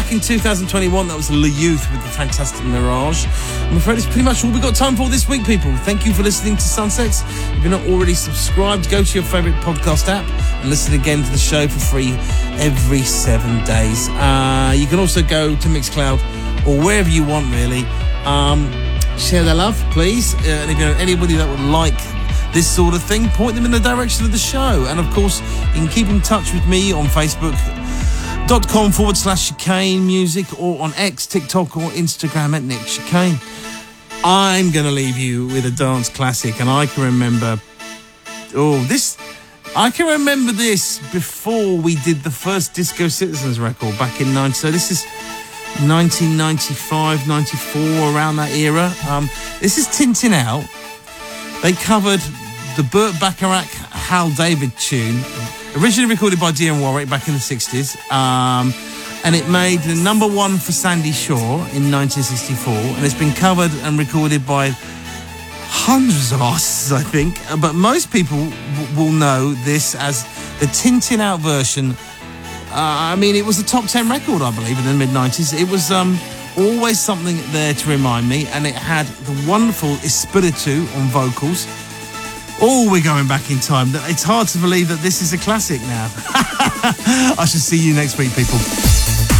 back in 2021, that was Le Youth with the fantastic Mirage. I'm afraid it's pretty much all we've got time for this week, people. Thank you for listening to Sunsets. If you're not already subscribed, go to your favourite podcast app and listen again to the show for free every 7 days. You can also go to Mixcloud or wherever you want, really. Share their love, please. And if you know anybody that would like this sort of thing, point them in the direction of the show. And of course, you can keep in touch with me on Facebook.com/Chicane Music or on X, TikTok or Instagram at Nick Chicane. I'm going to leave you with a dance classic, and I can remember this before we did the first Disco Citizens record back in 90. So this is 1995, 94, around that era. This is Tintin Out. They covered the Burt Bacharach Hal David tune, originally recorded by Dionne Warwick back in the 60s, and it made the number one for Sandy Shaw in 1964, and it's been covered and recorded by hundreds of artists, I think, but most people will know this as the Tintin Out version. It was a top 10 record, I believe, in the mid-90s. It was always something there to remind me, and it had the wonderful Espiritu on vocals. Oh, we're going back in time. It's hard to believe that this is a classic now. I shall see you next week, people.